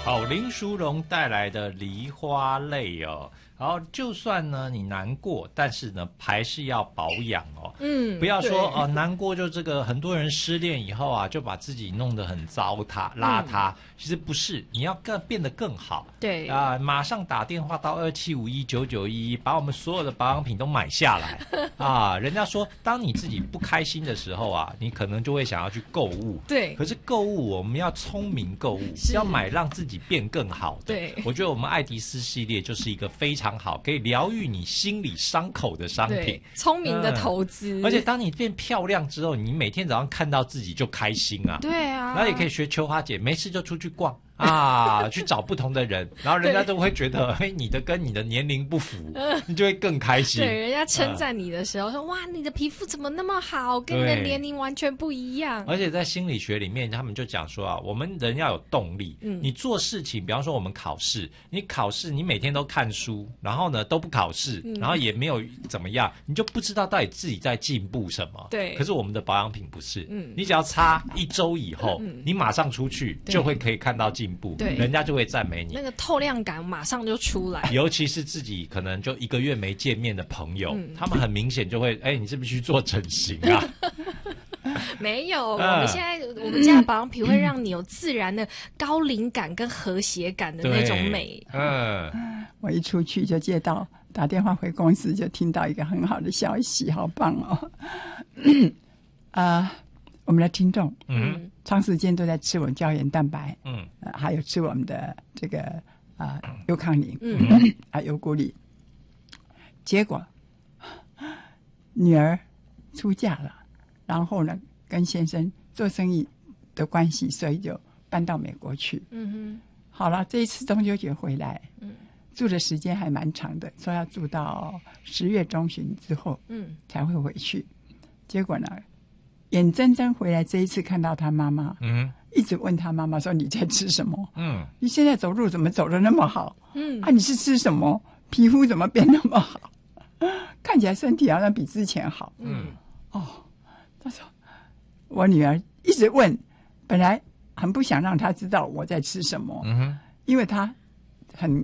好，林淑荣带来的《梨花泪》哦。然后就算呢你难过，但是呢还是要保养哦。不要说难过就这个，很多人失恋以后啊，就把自己弄得很糟蹋邋遢。其实不是，你要变得更好。 对啊，马上打电话到27519911，把我们所有的保养品都买下来啊！人家说，当你自己不开心的时候啊，你可能就会想要去购物。 对， 可是购物我们要聪明购物，要买让自己变更好的。 对， 我觉得我们爱迪斯系列就是一个非常好可以疗愈你心理伤口的商品， 聪明的投资。 而且当你变漂亮之后，你每天早上看到自己就开心啊。 对啊， 然后也可以学秋花姐，没事就出去逛啊，去找不同的人，然后人家都会觉得，嘿，你的跟你的年龄不符，你就会更开心。 对，人家称赞你的时候说，哇，你的皮肤怎么那么好，跟你的年龄完全不一样。 而且在心理学里面，他们就讲说啊，我们人要有动力。你做事情，比方说我们考试，你每天都看书，然后呢都不考试，然后也没有怎么样，你就不知道到底自己在进步什么。 对。 可是我们的保养品不是，你只要擦1周以后，你马上出去就会可以看到进步， 对， 人家就会赞美你， 那个透亮感马上就出来。 尤其是自己可能就1个月没见面的朋友，他们很明显就会，你是不是去做整形啊？ 没有，我们家的保养品会让你有自然的高龄感跟和谐感的那种美。 我一出去就打电话回公司，就听到一个很好的消息，好棒哦！我们的听众，长时间都在吃我们胶原蛋白，还有吃我们的这个优康宁，优谷里。结果女儿出嫁了，然后呢，跟先生做生意的关系，所以就搬到美国去。好了，这一次中秋节回来，住的时间还蛮长的，说要住到10月中旬之后，才会回去。结果呢，眼睁睁回来这一次看到他妈妈，一直问他妈妈说：“你在吃什么？你现在走路怎么走得那么好？你是吃什么？皮肤怎么变那么好？看起来身体好像比之前好。”他说我女儿一直问，本来很不想让她知道我在吃什么，因为她很